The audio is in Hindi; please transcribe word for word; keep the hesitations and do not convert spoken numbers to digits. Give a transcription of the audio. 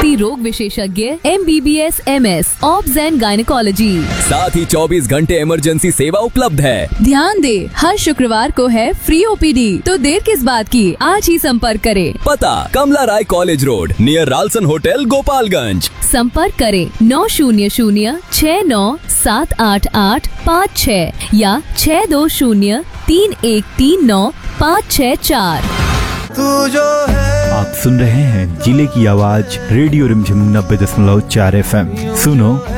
प्रसूति रोग विशेषज्ञ M B B S M S obs and gynaecology. साथ ही चौबीस घंटे इमरजेंसी सेवा उपलब्ध है। ध्यान दे, हर शुक्रवार को है फ्री ओ पी डी, तो देर किस बात की, आज ही संपर्क करें। पता कमला राय college road near Ralson hotel Gopalganj. संपर्क करें नौ शून्य शून्य छः नौ सात आठ आठ पाँच छः या छः दो शून्य तीन एक तीन नौ पाँच छः चार। तू जो है। आप सुन रहे हैं जिले की आवाज रेडियो रिमझिम नब्बे दशमलव चार एफ एम। सुनो